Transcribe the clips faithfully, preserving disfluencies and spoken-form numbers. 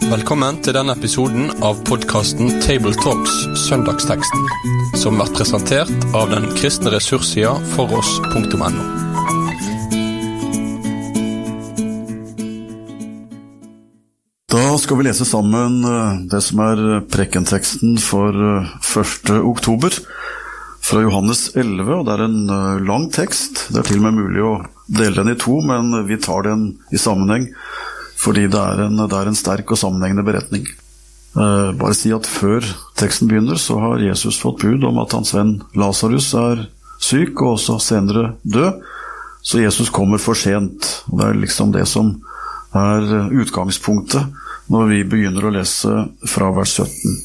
Velkommen til denne episoden av podcasten Table Talks Søndagsteksten, som er presentert av den kristne ressurssida foross punktum no. Da skal vi lese sammen det som er prekenteksten for første oktober fra Johannes elleve, og det er en lang tekst. Det er til og med mulig å dele den i to, men vi tar den i sammenheng fordi det er en, det er en sterk og sammenhengende beretning. Eh, bare si at før teksten begynner så har Jesus fått bud om at hans venn Lazarus er syk og også senere død, så Jesus kommer for sent. Og det er liksom det som er utgangspunktet når vi begynner å lese fra vers sytten.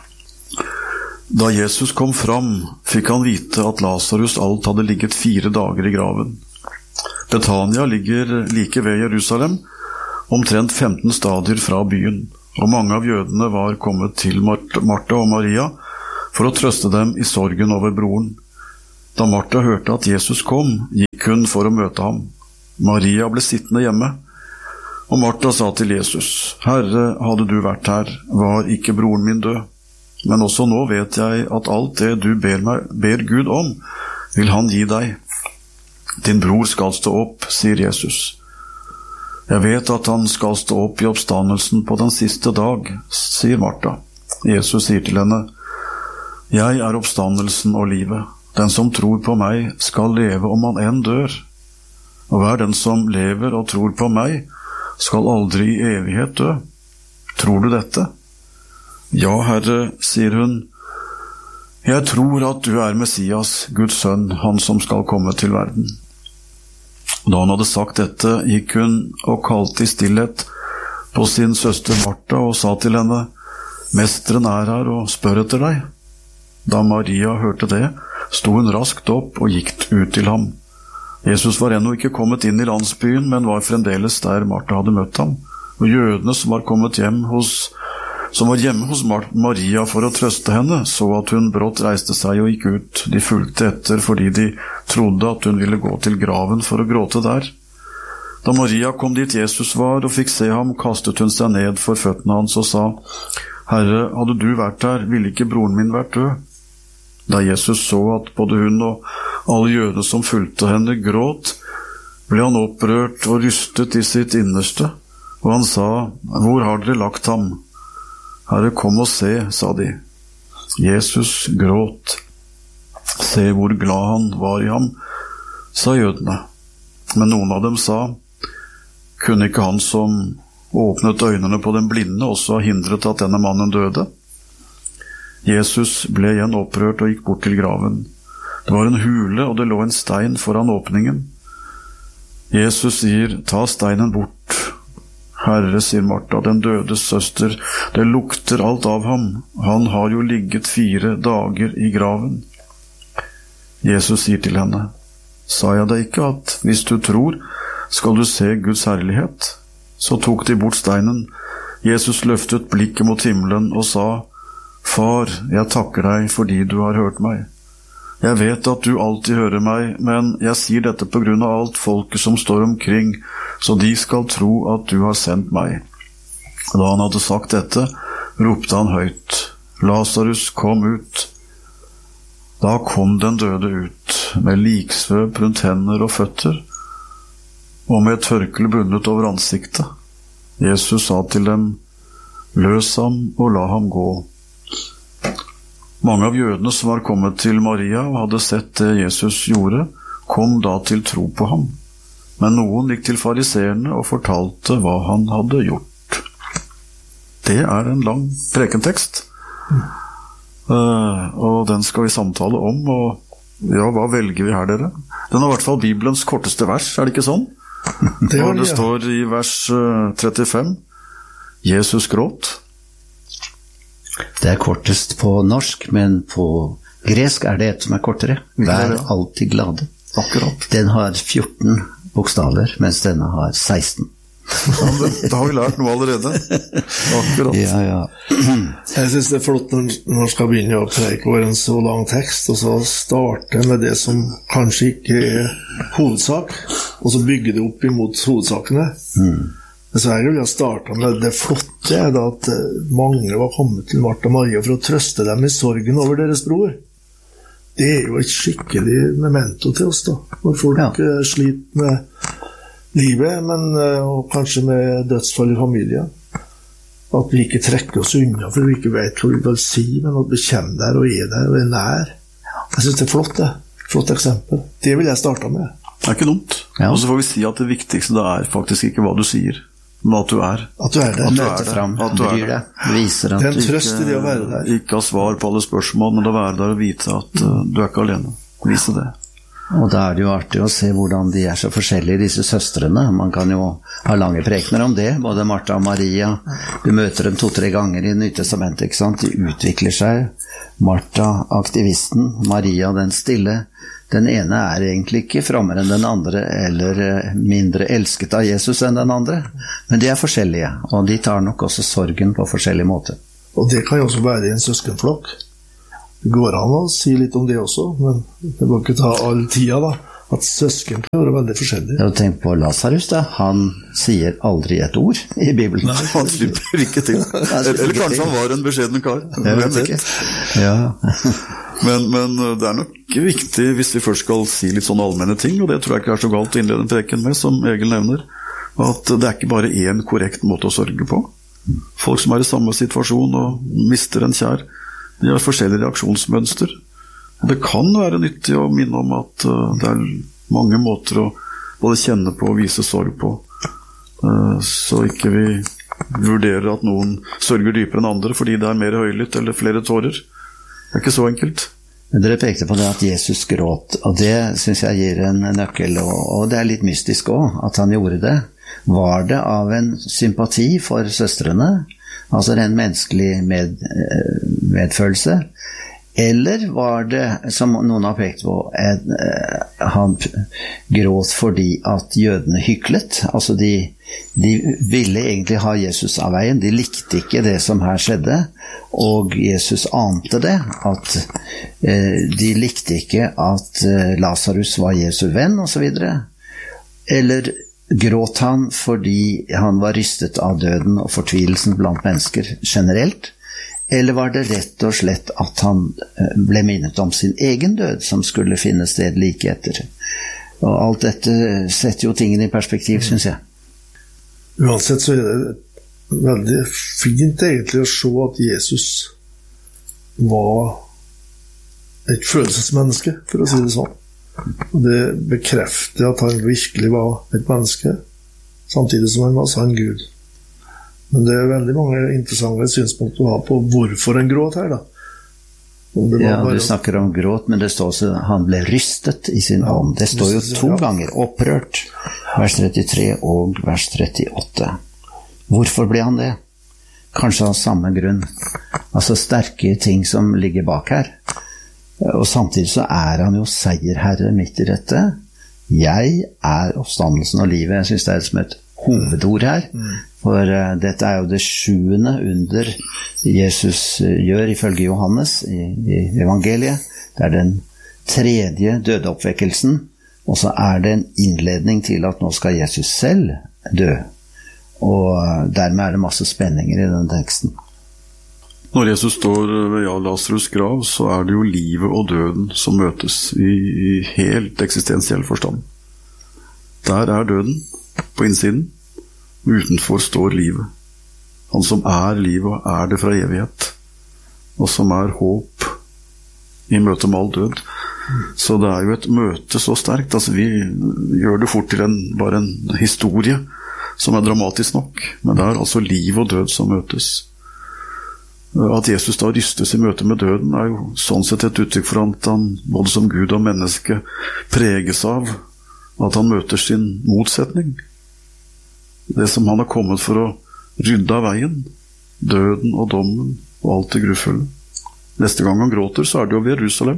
Da Jesus kom fram, fikk han vite at Lazarus alt hadde ligget fire dager i graven. Betania ligger like ved Jerusalem, omtrent femten stadier fra byen, og mange av jødene var kommet til Martha og Maria for å trøste dem i sorgen over broren. Da Martha hørte at Jesus kom, gikk hun for å møte ham. Maria ble sittende hjemme, og Martha sa til Jesus: «Herre, hadde du vært her, var ikke broren min død. Men også nå vet jeg at alt det du ber, meg, ber Gud om, vil han gi deg. Din bror skal stå opp», sier Jesus. «Jeg vet at han skal stå opp i oppstandelsen på den siste dag», sier Martha. Jesus sier til henne: «Jeg er oppstandelsen og livet. Den som tror på meg skal leve om han enn dør. Og hver den som lever og tror på meg skal aldri i evighet dø. Tror du dette?» «Ja, Herre», sier hun. «Jeg tror at du er Messias, Guds sønn, han som skal komme til verden.» Da han hadde sagt dette, gikk hun og kalte i stillhet på sin søster Martha og sa til henne: «Mesteren er her og spør etter deg.» Da Maria hørte det, sto hun raskt opp og gikk ut til ham. Jesus var ennå ikke kommet inn i landsbyen, men var fremdeles der Martha hadde møtt ham. Og jødene som var kommet hjem hos som var hjemme hos Maria for å trøste henne, så at hun brått reiste seg og gikk ut. De fulgte etter fordi de trodde at hun ville gå til graven for å gråte der. Da Maria kom dit Jesus var og fikk se ham, kastet hun seg ned for føttene hans og sa: «Herre, hadde du vært der, ville ikke broren min vært død.» Da Jesus så at både hun og alle jødene som fulgte henne gråt, ble han opprørt og rystet i sitt innerste, og han sa: «Hvor har dere lagt ham?» «Herre, kom og se», sa de. Jesus gråt. «Se hvor glad han var i ham», sa jødene. Men noen av dem sa: «Kunne ikke han som åpnet øynene på den blinde også ha hindret at denne mannen døde?» Jesus ble igjen opprørt og gikk bort til graven. Det var en hule, og det lå en stein foran åpningen. Jesus sier: «Ta steinen bort.» «Herre», sier Martha, «den dødes søster, det lukter alt av ham. Han har jo ligget fire dager i graven.» Jesus sier til henne: «Sa jeg deg ikke at hvis du tror, skal du se Guds herlighet?» Så tok de bort steinen. Jesus løftet blikket mot himmelen og sa: «Far, jeg takker deg fordi du har hørt meg. Jeg vet at du alltid hører meg, men jeg sier dette på grunn av alt folket som står omkring, så de skal tro at du har sendt meg.» Da han hadde sagt dette, ropte han høyt: «Lazarus, kom ut!» Da kom den døde ut, med liksvøp rundt hender og føtter, og med et tørkle bundet over ansiktet. Jesus sa til dem: «Løs ham og la ham gå.» Mange av jødene som var kommet til Maria og hadde sett det Jesus gjorde, kom da til tro på ham. Men noen gikk til fariseerne og fortalte hva han hadde gjort. Det er en lang prekentekst, mm. uh, og den skal vi samtale om, og ja, hva velger vi her, dere? Den er i hvert fall Bibelens korteste vers, er det ikke sånn? Det, det, det står i vers uh, trettifem: Jesus gråt. Det er kortest på norsk, men på gresk er det et som er kortere. Vær alltid glade. Akkurat. Den har fjorten bokstaver, mens denne har seksten. Ja, da har vi lært noe allerede. Akkurat. Ja, ja. Jeg synes det er flott når man skal begynne å preke over en så lang tekst, og så starte med det som kanskje ikke er hovedsak, og så bygge det opp imot hovedsakene. Mm. Så jeg vil ha startet med det flotte er da at mange var kommet til Martha og Maria for å trøste dem i sorgen over deres bror. Det er jo et skikkelig memento til oss da, når folk ja. sliter med livet, men og kanskje med dødsfall i familien. At vi ikke trekker oss unna, for vi ikke vet hva vi vil si, men at vi kommer der og er der og er nær. Jeg synes det er flott det, flott eksempel. Det vil jeg starte med. Det er ikke dumt. Ja. Og så får vi si at det viktigste det er faktisk ikke hva du sier, men at du er. At du er der. At du er frem, at du bryr deg, viser at det er en trøst i det å være der. Ikke ha svar på alle spørsmål, men å være der og vite at uh, du er ikke alene. Vise det. Og da er det jo artig å se hvordan de er så forskjellige, disse søstrene. Man kan jo ha lange prekener om det, både Martha og Maria. Du møter dem to-tre ganger i Nytestamentet, ikke sant? De utvikler seg. Martha, aktivisten, Maria, den stille. Den ene er egentlig ikke frammere enn den andre, eller mindre elsket av Jesus enn den andre. Men de er forskjellige, og de tar nok også sorgen på forskjellige måter. Og det kan jo også være i en søskenflokk. Det går an å si litt om det også, men det må ikke ta all tida da, at søsken kan være veldig forskjellige. Jeg har tenkt på Lazarus da, han sier aldri et ord i Bibelen. Nei, han slipper ikke til. Eller kanskje han var en beskjeden kar. Jeg vet ikke. Ja. men, men det er nok viktig hvis vi først skal si litt sånne allmenne ting, og det tror jeg ikke er så galt å innlede en preken med, som Egil nevner, at det er ikke bare en korrekt måte å sørge på. Folk som er i samme situasjon og mister en kjær, de har forskjellige reaksjonsmønster. Det kan være nyttig å minne om at uh, det er mange måter å både kjenne på og vise sorg på. Uh, så ikke vi vurderer at noen sørger dypere enn andre fordi det er mer høylytt eller flere tårer. Det er ikke så enkelt. Men dere pekte på det at Jesus gråt, og det synes jeg gir en nøkkel, og, og det er litt mystisk også, at han gjorde det. Var det av en sympati for søstrene? Altså en menneskelig med, medfølelse, eller var det, som noen har pekt på, en, han gråt fordi at jødene hyklet, altså de, de ville egentlig ha Jesus av veien, de likte ikke det som her skjedde, og Jesus ante det, at eh, de likte ikke at Lazarus var Jesu venn, og så videre, eller gråt han fordi han var rystet av døden og fortvilelsen blant mennesker generelt, eller var det rett og slett at han ble minnet om sin egen død som skulle finne sted like etter? Og alt dette setter jo tingene i perspektiv, synes jeg. Uansett så er det veldig fint egentlig å se at Jesus var et følelsesmenneske, for å si det sånn. Og det bekrefter at han virkelig var et menneske, samtidig som han var sann Gud. Men det er veldig mange interessante synspunkter å ha på hvorfor han gråt her da. Ja, du snakker om gråt, men det står også han ble rystet i sin ja, ånd. Det står jo to ja. ganger opprørt, vers trettitre og vers trettiåtte. Hvorfor ble han det? Kanskje av samme grunn. Altså sterke ting som ligger bak her. Og samtidig så er han jo seierherre midt i dette. Jeg er oppstandelsen og livet. Jeg synes det er som et hovedord her. For uh, dette er jo det sjuende under Jesus gjør ifølge Johannes i, i evangeliet. Det er den tredje dødeoppvekkelsen, og så er det en innledning til at nå skal Jesus selv dø. Og uh, dermed er det masse spenninger i den teksten. Når Jesus står ved Lazarus grav, så er det jo livet og døden som møtes i, i helt eksistensiell forstand. Der er døden på innsiden, utenfor står livet. Han som er livet og er det fra evighet, og som er håp i møte med all død. Så det er jo et møte så sterkt, altså vi gjør det fort til en, bare en historie som er dramatisk nok, men det er altså liv og død som møtes. At Jesus da rystes i møte med døden er jo sånn sett et uttrykk for at han både som Gud og menneske preges av at han møter sin motsetning. Det som han har kommet for å rydde av veien, døden og dommen og alt det grufulle. Neste gang han gråter så er det jo ved Jerusalem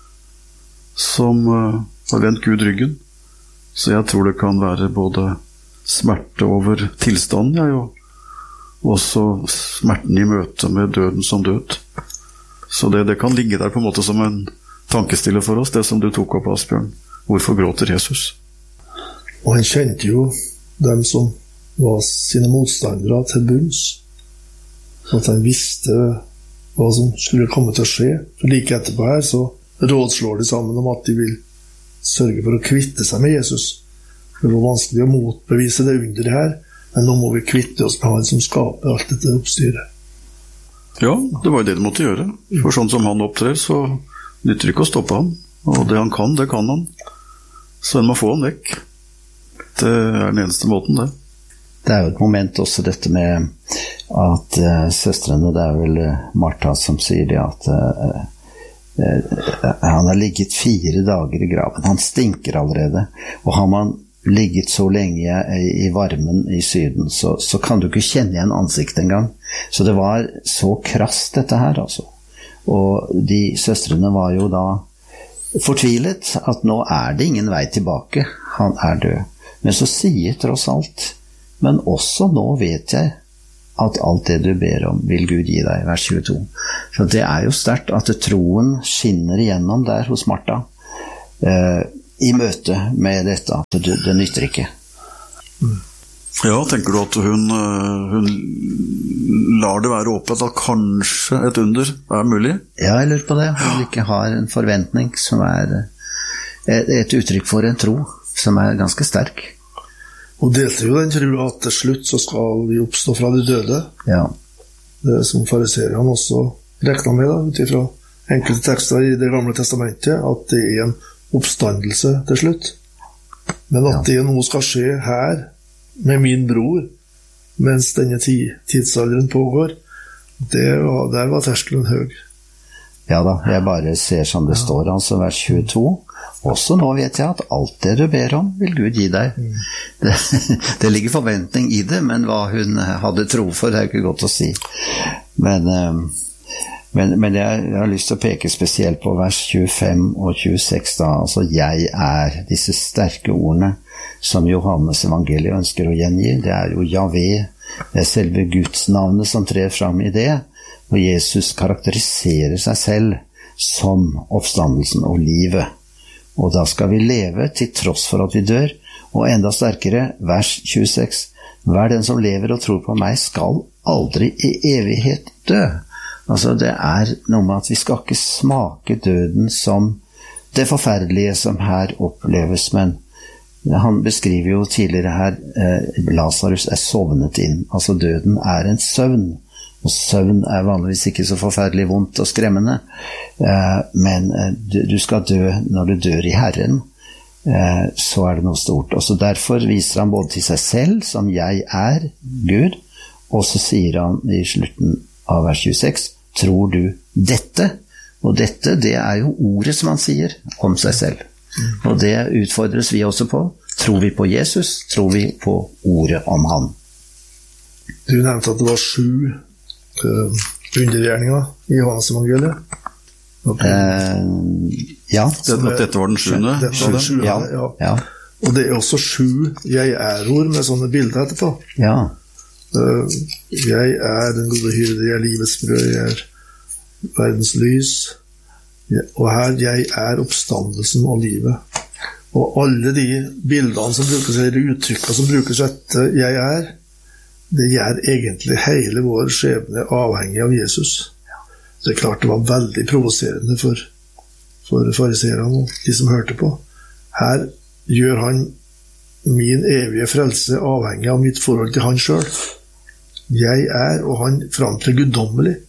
som uh, har vendt Gud ryggen. Så jeg tror det kan være både smerte over tilstanden, jeg jo, også smerten i møte med døden som død. Så det, det kan ligge der på en måte som en tankestiller for oss, det som du tok opp, Asbjørn. Hvorfor gråter Jesus? Og han kjente jo dem som var sine motstandere til bunns. At han visste hva som skulle komme til å skje. For like etterpå her så rådslår de sammen om at de vil sørge for å kvitte seg med Jesus. Det var vanskelig å motbevise det under her, men nå må vi kvitte oss med han som skaper alt dette oppstyret. Ja, det var jo det de måtte gjøre. For sånn som han opptrer, så nytter det ikke å stoppe han. Og det han kan, det kan han. Så en må få han vekk. Det er den eneste måten, det. Det er jo et moment også dette med at uh, søstrene, det er vel uh, Martha som sier det, at uh, uh, han har ligget fire dager i graven. Han stinker allerede. Og har man ligget så lenge i, i varmen i syden, så, så kan du ikke kjenne igjen ansiktet engang. Så det var så krast dette her, altså. Og de søstrene var jo da fortvilet at nå er det ingen vei tilbake. Han er død. Men så sier tross alt, men også nå vet jeg at alt det du ber om vil Gud gi deg, vers tjueto. Så det er jo sterkt at troen skinner igjennom der hos Martha, eh, i møte med dette, at det, det nytter ikke. Ja, tenker du at hun, hun lar det være åpent at kanskje et under er mulig? Ja, jeg lurer på det. Hun ikke har en forventning som er et, et uttrykk for en tro som er ganske sterk. Og delte jo den tro at til slutt så skal vi oppstå fra de døde. Ja. Det som fariseerne også rekna med, da, utifra enkelte tekster i Det gamle testamentet, at det er en oppstandelse til slutt. Men at ja. Det nå skal skje her med min bror mens denne tidsalderen pågår, det var, der var terskelen høy. Ja da, jeg bare ser som det ja. Står, altså vers tjueto. Også nå vet jeg at alt det du ber om vil Gud gi deg. Mm. Det, det ligger forventning i det, men hva hun hadde tro for, det er ikke godt å si. Men, men, men jeg, jeg har lyst til å peke spesielt på vers tjuefem og tjueseks da, altså jeg er, disse sterke ordene som Johannes evangeliet ønsker å gjengi, det er jo Javé, det er selve Guds navnet som trer fram i det, og Jesus karakteriserer seg selv som oppstandelsen og livet. Og da skal vi leve til tross for at vi dør, og enda sterkere, vers tjueseks, hver den som lever og tror på meg skal aldri i evighet dø. Altså det er noe med at vi skal ikke smake døden som det forferdelige som her oppleves, men han beskriver jo tidligere her, eh, Lazarus er sovnet inn, altså døden er en søvn, og søvn er vanligvis ikke så forferdelig vondt og skremmende, eh, men eh, du, du skal dø når du dør i Herren, eh, så er det noe stort. Og så derfor viser han både til seg selv, som jeg er Gud, og så sier han i slutten av vers tjueseks, tror du dette? Og dette, det er jo ordet som han sier om seg selv. Og det utfordres vi også på. Tror vi på Jesus? Tror vi på ordet om han? Du nevnte at det var sju uh, undergjerninger i Johannes evangeliet. Uh, ja. Det, at dette var den sjuende? Det var den sjuende, ja. ja. ja. Og det er også sju jeg-er-ord med sånne bilder etterpå. Ja. Uh, jeg er den gode hyrde, jeg er livets brød, jeg er verdens lys. Og her, jeg er oppstandelsen og livet. Og alle de bildene som brukes, eller uttrykkene som brukes etter jeg er, det gjør egentlig hele vår skjebne avhengig av Jesus. Det er klart det var veldig provoserende for, for fariserene og de som hørte på. Her gjør han min evige frelse avhengig av mitt forhold til han selv. Jeg er, og han framtrer guddommelig.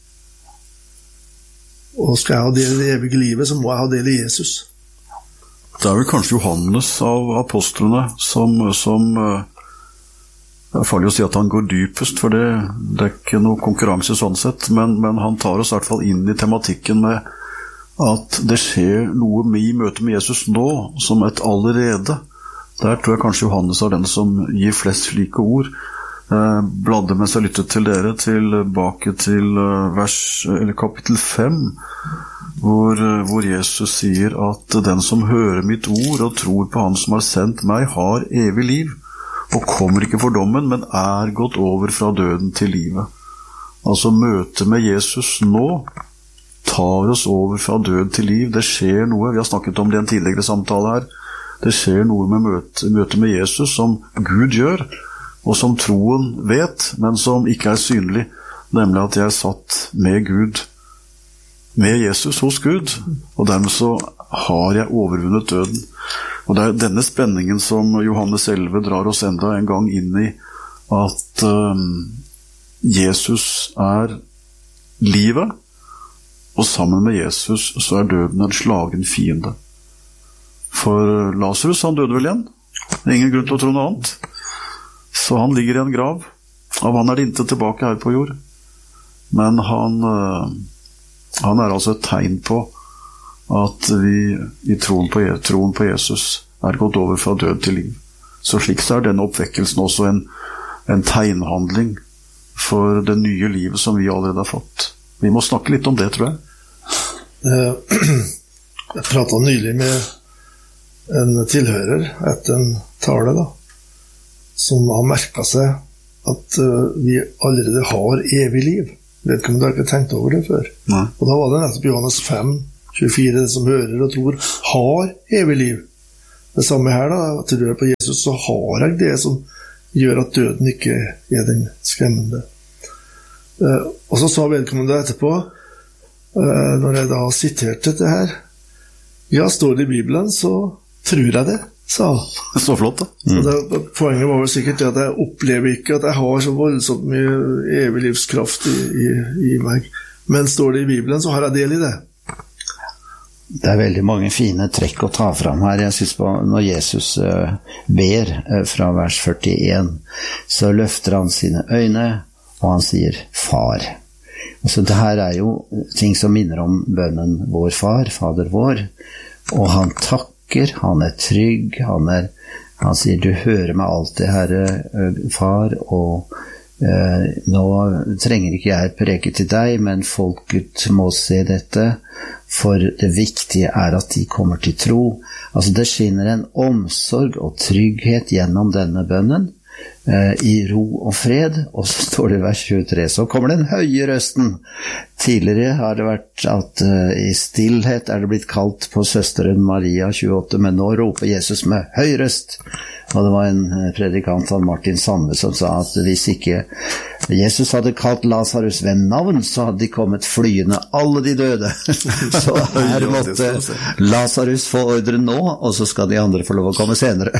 Og skal jeg ha del i det evige livet, så må jeg ha del i Jesus. Det er vel kanskje Johannes av apostlene som, som det er farlig å si at han går dypest, for det, det er ikke noe konkurranse sånn sett, men, men han tar oss i hvert fall inn i tematikken med at det skjer noe med i møte med Jesus nå, som et allerede. Der tror jeg kanskje Johannes er den som gir flest slike ord. Jeg bladde mens jeg lyttet til dere tilbake til vers, eller kapittel fem, hvor, hvor Jesus sier at den som hører mitt ord og tror på han som har sendt meg, har evig liv, og kommer ikke for dommen, men er gått over fra døden til livet. Altså møtet med Jesus nå tar oss over fra død til liv. Det skjer noe, vi har snakket om det i en tidligere samtale her, det skjer noe med møtet, møtet med Jesus som Gud gjør, og som troen vet, men som ikke er synlig, nemlig at jeg satt med Gud, med Jesus hos Gud, og dermed så har jeg overvunnet døden. Og det er denne spenningen som Johannes elleve drar oss enda en gang inn i, at um, Jesus er livet, og sammen med Jesus så er døden en slagen fiende. For Lazarus, han døde vel igjen. Ingen grunn til å tro noe annet. Så han ligger i en grav. Av han er det intet tilbake her på jord. Men han, han er altså et tegn på at vi i troen på, troen på Jesus er gått over fra død til liv. Så slik så er denne oppvekkelsen også en, en tegnhandling for det nye livet som vi allerede har fått. Vi må snakke litt om det, tror jeg. Jeg pratet nylig med en tilhører etter en tale da, som har merket seg at uh, vi allerede har evig liv. Vedkommende har ikke tenkt over det før. Nei. Og da var det nettopp Johannes fem tjuefire, det som hører og tror har evig liv. Det samme her da, tror jeg på Jesus, så har jeg det som gjør at døden ikke er den skremmende. Uh, og så sa vedkommende etterpå, uh, når jeg da siterte dette her, ja, står det i Bibelen, så tror jeg det, sa han. Så flott da. Mm. Det, poenget var vel sikkert at jeg opplever ikke at jeg har så voldsomt mye evig livskraft i, i, i meg. Men står det i Bibelen, så har jeg del i det. Det er veldig mange fine trekk å ta fram her. Jeg synes på, når Jesus uh, ber uh, fra vers førtien, så løfter han sine øyne, og han sier far. Altså, det her er jo ting som minner om bønnen vår far, fader vår, og han takker, han er trygg, han, er, han sier du hører meg alltid, Herre, far, og uh, nå trenger ikke jeg preke til deg, men folket må se dette, for det viktige er at de kommer til tro. Altså det skinner en omsorg og trygghet gjennom denne bønnen, eh, i ro og fred, og så står det i vers tjuetre, så kommer den høye røsten. Tidligere har det vært at eh, i stillhet er det blitt kalt på søsteren Maria tjueåtte, men nå roper Jesus med høy røst. Og det var en predikant, han Martin Sandve, som sa at hvis ikke Jesus hadde kalt Lazarus ved navn, så hadde de kommet flyende, alle de døde. Så her måtte Lazarus få ordre nå, og så skal de andre få lov å komme senere.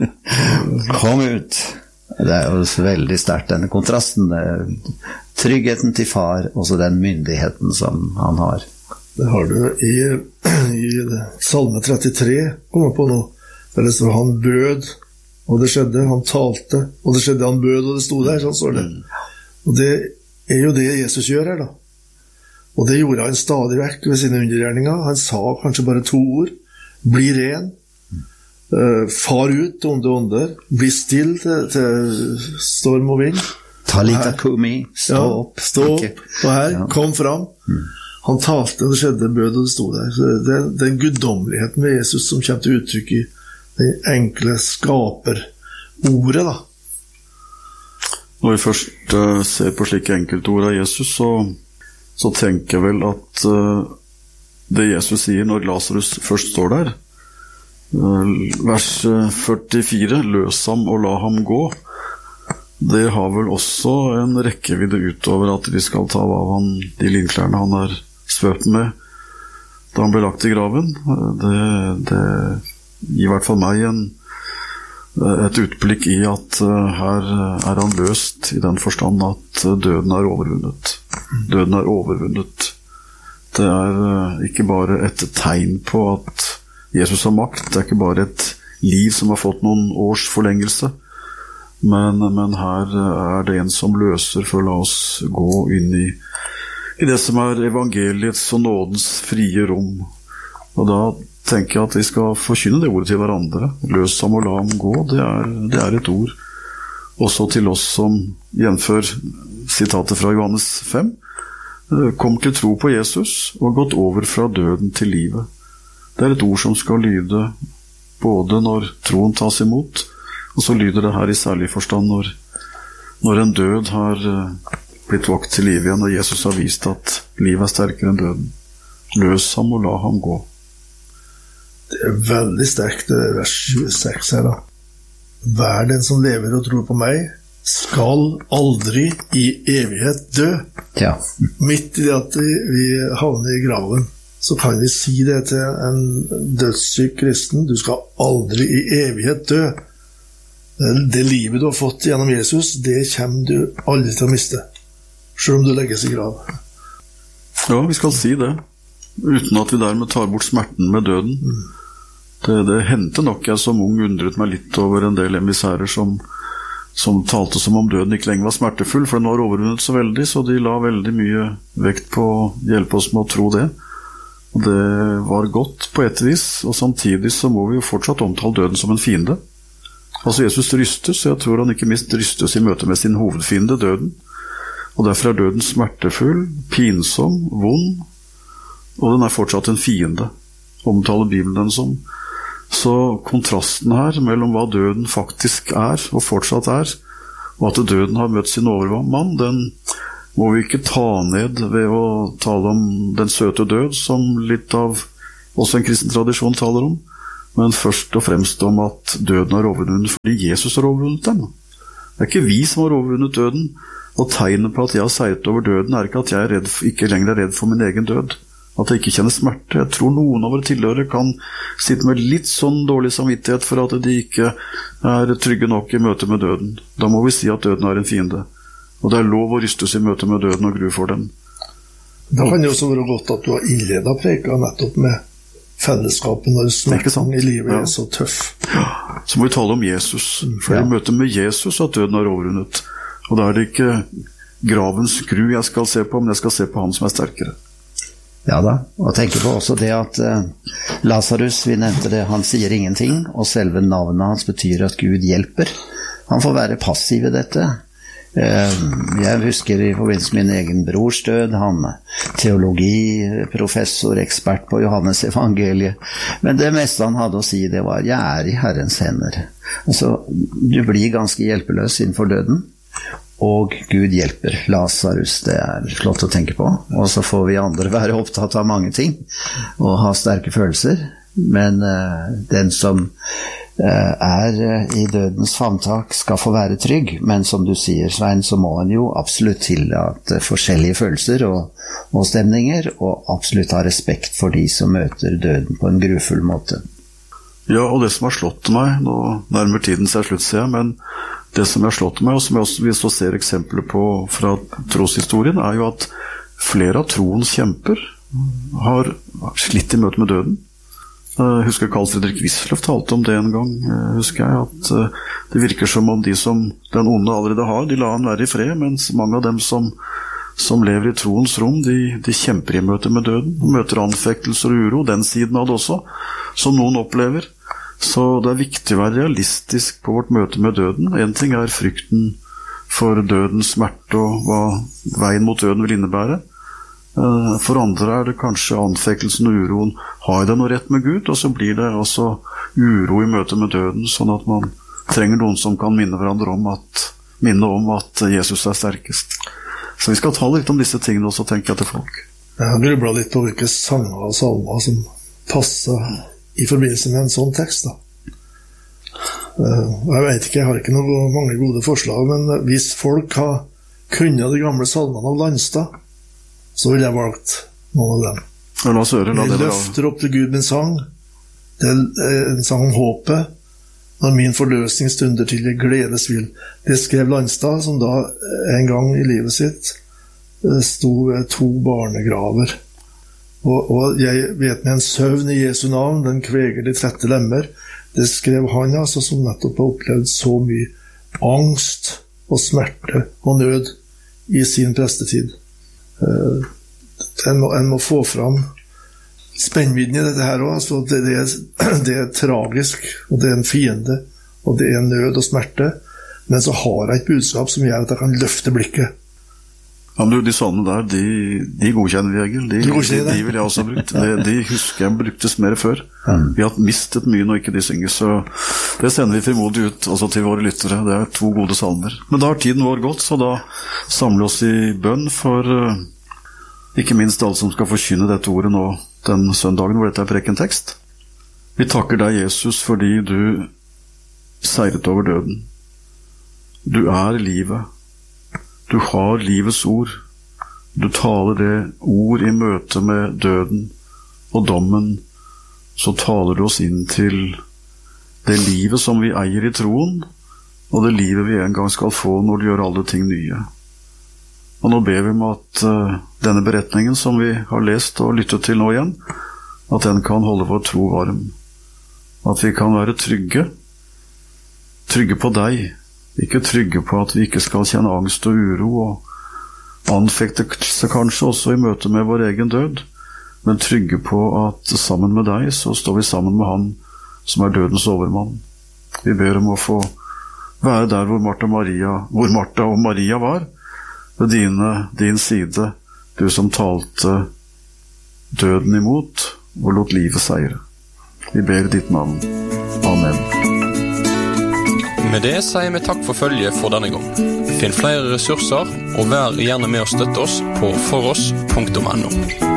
Kom ut. Det er jo veldig sterkt, denne kontrasten. Tryggheten til far, og så den myndigheten som han har. Det har du i, i Salme trettitre, kommer på nå, der det står han bød, og det skjedde, han talte, og det skjedde, han bød, og det stod der, sånn står det. Og det er jo det Jesus gjør her da. Og det gjorde han stadig vekk ved sine undergjerninger. Han sa kanskje bare to ord. Bli ren. Uh, far ut til onde ånder. Bli still til, til storm og vind. Talita kumi. Stå ja, opp. Stå opp. Og her, ja. Kom fram. Mm. Han talte, og det skjedde, bød, og det stod der. Så det er den guddommeligheten ved Jesus som kommer til uttrykk i det enkle skaper-ordet da. Når vi først uh, ser på slike enkeltord av Jesus, så, så tenker jeg vel at uh, det Jesus sier når Lazarus først står der, uh, vers førtifire, løs ham og la ham gå, det har vel også en rekkevidde utover at de skal ta av han de linklærne han er svøpt med da han ble lagt i graven. Det, det gir i hvert fall meg en, et utblikk i at uh, her er han løst i den forstand at uh, døden er overvunnet. Døden er overvunnet. Det er uh, ikke bare et tegn på at Jesus har makt, det er ikke bare et liv som har fått noen års forlengelse, men, men her er det en som løser for å la oss gå inn i, i det som er evangeliets og nådens frie rom. Og da tenker jeg at vi skal forkynne det ordet til hverandre. Løs ham og la ham gå, det er, det er et ord. Også til oss som gjenfører sitatet fra Johannes fem, kom til tro på Jesus og gått over fra døden til livet. Det er et ord som skal lyde både når troen tas imot, og så lyder det her i særlig forstand når, når en død har blitt vakt til liv igjen, og Jesus har vist at livet er sterkere enn døden. Løs ham og la ham gå. Det er veldig sterkt, det vers tjueseks her da. Vær den som lever og tror på meg, skal aldri i evighet dø. Ja. Midt i det at vi, vi havner i graven, så kan vi si det til en dødssyk kristen: du skal aldri i evighet dø. Det livet du har fått gjennom Jesus, det kommer du aldri til å miste, selv om du legges i grav. Ja, vi skal si det, uten at vi dermed tar bort smerten med døden. Mm. Det, det hendte nok jeg som ung undret meg litt over en del emissærer som, som talte som om døden ikke lenger var smertefull, for den var overvunnet så veldig, så de la veldig mye vekt på å hjelpe oss med å tro det. Og det var godt på et vis, og samtidig så må vi jo fortsatt omtale døden som en fiende. Altså Jesus rystes, jeg tror han ikke minst rystes i møte med sin hovedfiende, døden. Og derfor er døden smertefull, pinsom, vond, og den er fortsatt en fiende, omtaler Bibelen den som. Så kontrasten her mellom hva døden faktisk er, og fortsatt er, og at døden har møtt sin overmann, den må vi ikke ta ned ved å tale om den søte død, som litt av også en kristen tradisjon taler om, men først og fremst om at døden har overvunnet fordi Jesus har overvunnet den. Det er ikke vi som har overvunnet døden, og tegnet på at jeg har seiret over døden er ikke at jeg er redd, ikke lenger er redd for min egen død, at jeg ikke kjenner smerte. Jeg tror noen av våre tilhørere kan sitte med litt sånn dårlig samvittighet for at de ikke er trygge nok i møte med døden. Da må vi si at døden er en fiende, og det er lov å rystes i møte med døden og grue for den. Da kan det også være godt at du har innledet preka nettopp med fellesskapet når smerten i livet er så tøff. Ja, så må vi tale om Jesus, for i møte med Jesus at døden har overvunnet. Og da er det ikke gravens skru jeg skal se på, men jeg skal se på han som er sterkere. Ja da, og tenker på også det at uh, Lazarus, vi nevnte det, han sier ingenting, og selve navnet hans betyr at Gud hjelper. Han får være passiv i dette. Jeg husker i forbindelse med min egen brors død, han teologiprofessor, ekspert på Johannes evangeliet, men det meste han hadde å si det var: jeg er i Herrens hender. Altså, du blir ganske hjelpeløs innenfor døden, og Gud hjelper. Lazarus, det er flott å tenke på, og så får vi andre være opptatt av mange ting og ha sterke følelser, men uh, den som er i dødens favntak skal få være trygg, men som du sier, Svein, så må han jo absolutt tillate forskjellige følelser og, og stemninger, og absolutt ha respekt for de som møter døden på en grufull måte. Ja, og det som har slått meg, nå nærmer tiden seg slutt, ser jeg, men det som har slått meg, og som jeg også, vi så ser eksempler på fra troshistorien, er jo at flere av troens kjemper har slitt i møte med døden. Jeg husker Carl Fredrik Wisløff talte om det en gang, husker jeg, at det virker som om de som den onde allerede har, de lar han være i fred, mens mange av dem som, som lever i troens rom, de, de kjemper i møte med døden, møter anfektelser og uro, den siden av det også, som noen opplever. Så det er viktig å være realistisk på vårt møte med døden. En ting er frykten for dødens smerte og hva veien mot døden vil innebære. For andre er det kanskje anfektelsen og uroen. Har jeg det noe rett med Gud? Og så blir det også uro i møte med døden, sånn at man trenger noen som kan minne hverandre om at, minne om at Jesus er sterkest. Så vi skal tale litt om disse tingene også, tenker jeg, til folk. Jeg har grublet litt på hvilke sanger og salmer som passer i forbindelse med en sånn tekst, da. Jeg vet ikke, jeg har ikke noen mange gode forslag, men hvis folk har kunnet de gamle salmene av Landstad, så vil jeg valgt noen av dem. Ja, la oss høre, la jeg det være. løfter opp til Gud min sang. Det er en sang om håpet. Når min forløsning stunder til jeg gledes vil. Det skrev Landstad, som da en gang i livet sitt sto ved to barnegraver. Og, og jeg vet med en søvn i Jesu navn, den kveger de trette lemmer. Det skrev han, altså, som nettopp har opplevd så mye angst og smerte og nød i sin prestetid. Uh, en, må, en må få fram spennvidden i dette her også, altså det, det, er, det er tragisk, og det er en fiende, og det er nød og smerte, men så har jeg et budskap som gjør at jeg kan løfte blikket. Ja, men de sånne der, de, de godkjenner vi, Egil. De, de, de, de vil jeg også ha brukt. De, de husker jeg bruktes mer før. Mm. Vi har mistet mye når ikke de synger, så det sender vi frimodig ut også til våre lyttere. Det er to gode salmer. Men da har tiden vår gått, så da samler vi oss i bønn for uh, ikke minst alle som skal forkynne dette ordet nå den søndagen hvor dette er prekentekst. Vi takker deg, Jesus, fordi du seiret over døden. Du er livet. Du har livets ord. Du taler det ord i møte med døden og dommen, så taler du oss inn til det livet som vi eier i troen, og det livet vi en gang skal få når du gjør alle ting nye. Og nå ber vi om at uh, denne beretningen som vi har lest og lyttet til nå igjen, at den kan holde vår tro varm. At vi kan være trygge, trygge på deg, ikke trygge på at vi ikke skal kjenne angst og uro og anfektelse kanskje også i møte med vår egen død, men trygge på at sammen med deg så står vi sammen med han som er dødens overmann. Vi ber om å få være der hvor Martha, Maria, hvor Martha og Maria var, ved dine, din side, du som talte døden imot og lot livet seire. Vi ber i ditt navn. Amen. Med det sier vi takk for følge for denne gang. Finn flere ressurser, og vær gjerne med å støtte oss på foross punktum no.